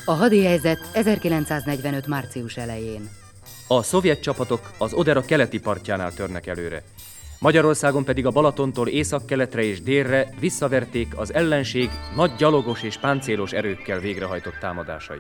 A hadi helyzet 1945. március elején. A szovjet csapatok az Odera keleti partjánál törnek előre. Magyarországon pedig a Balatontól északkeletre és délre visszaverték az ellenség nagy gyalogos és páncélos erőkkel végrehajtott támadásait.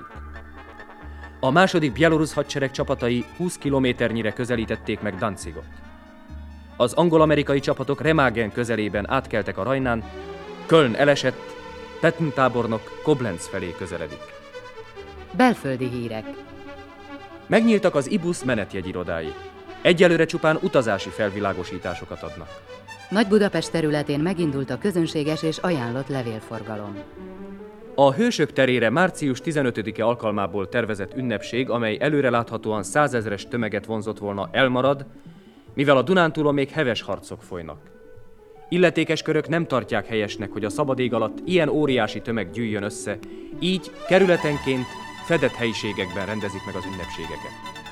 A második bielorusz hadsereg csapatai 20 kilométernyire közelítették meg Danzigot. Az angol-amerikai csapatok Remagen közelében átkeltek a Rajnán, Köln elesett, Patton tábornok Koblenz felé közeledik. Belföldi hírek. Megnyíltak az IBUS menetjegyirodái. Egyelőre csupán utazási felvilágosításokat adnak. Nagy-Budapest területén megindult a közönséges és ajánlott levélforgalom. A Hősök terére március 15-e alkalmából tervezett ünnepség, amely előreláthatóan 100 000-es tömeget vonzott volna, elmarad, mivel a Dunántúlon még heves harcok folynak. Illetékes körök nem tartják helyesnek, hogy a szabad ég alatt ilyen óriási tömeg gyűjjön össze, így kerületenként fedett helyiségekben rendezik meg az ünnepségeket.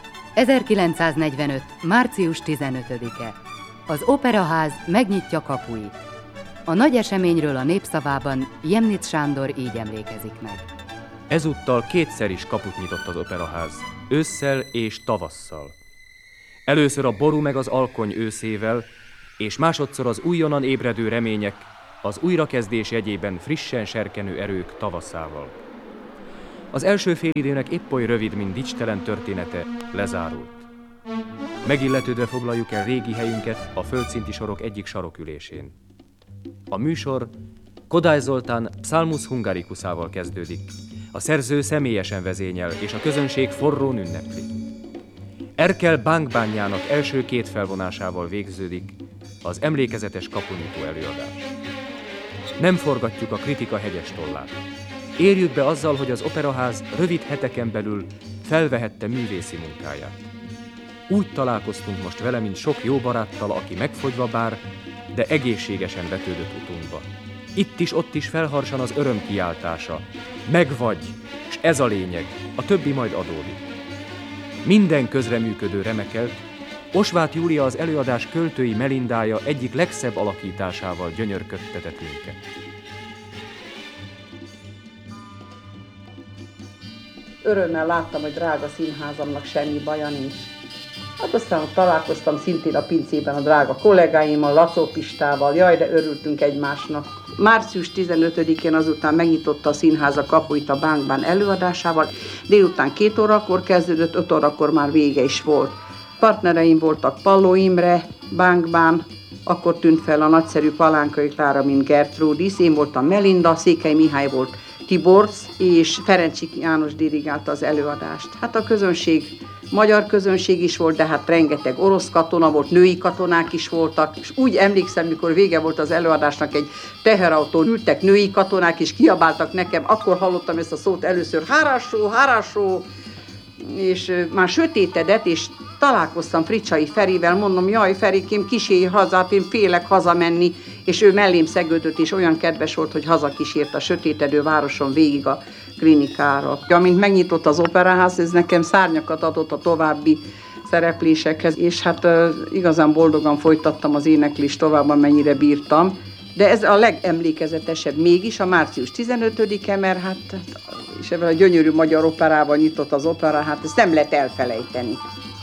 1945. március 15-e. Az Operaház megnyitja kapuit. A nagy eseményről a Népszavában Jemnitz Sándor így emlékezik meg. Ezúttal kétszer is kaput nyitott az Operaház, ősszel és tavasszal. Először a Boru meg az Alkony őszével, és másodszor az újonnan ébredő remények, az újrakezdés jegyében frissen serkenő erők tavaszával. Az első félidőnek épp oly rövid, mint dicstelen története, lezárult. Megilletődve foglaljuk el régi helyünket a földszinti sorok egyik sarokülésén. A műsor Kodály Zoltán Psalmus Hungaricusával kezdődik. A szerző személyesen vezényel, és a közönség forrón ünnepli. Erkel Bánkbányának első két felvonásával végződik az emlékezetes kapunyitó előadás. Nem forgatjuk a kritika hegyes tollát. Érjük be azzal, hogy az Operaház rövid heteken belül felvehette művészi munkáját. Úgy találkoztunk most vele, mint sok jó baráttal, aki megfogyva bár, de egészségesen vetődött utunkba. Itt is, ott is felharsan az öröm kiáltása. Megvagy, s ez a lényeg, a többi majd adódik. Minden közreműködő remekelt, Osváth Júlia az előadás költői Melindája egyik legszebb alakításával gyönyörködtetett minket. Örömmel láttam, hogy drága színházamnak semmi baja nincs. Hát aztán találkoztam szintén a pincében a drága kollégáimmal, Lacó Pistával, jaj, de örültünk egymásnak. Március 15-én azután megnyitotta a színház a kapuit a Bánkbán előadásával, délután 2 órakor kezdődött, 5 órakor már vége is volt. Partnereim voltak Palló Imre, Bánkbán, akkor tűnt fel a nagyszerű Palánkai Klára, mint Gertrudis, én voltam Melinda, Székely Mihály volt Tiborc, és Ferencsik János dirigálta az előadást. Hát a közönség, magyar közönség is volt, de hát rengeteg orosz katona volt, női katonák is voltak, és úgy emlékszem, mikor vége volt az előadásnak, egy teherautón ültek női katonák, és kiabáltak nekem, akkor hallottam ezt a szót először, hárásó, hárásó, és már sötétedett, és találkoztam Fricsai Ferivel, mondom, jaj Ferikém, kísérj hazát, én félek hazamenni, és ő mellém szegődött, és olyan kedves volt, hogy hazakísért a sötétedő városon végig a klinikára. Amint megnyitott az Operaház, ez nekem szárnyakat adott a további szereplésekhez, és hát igazán boldogan folytattam az éneklést tovább, amennyire bírtam. De ez a legemlékezetesebb mégis a március 15-e, mert hát és ebben a gyönyörű magyar operával nyitott az opera, hát ezt nem lehet elfelejteni.